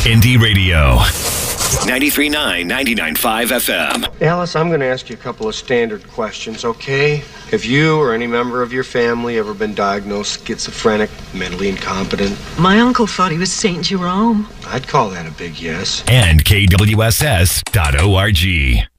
Indie Radio. 93.9, 99.5 FM. Alice, I'm going to ask you a couple of standard questions, okay? Have you or any member of your family ever been diagnosed schizophrenic, mentally incompetent? My uncle thought he was St. Jerome. I'd call that a big yes. And KWSS.org.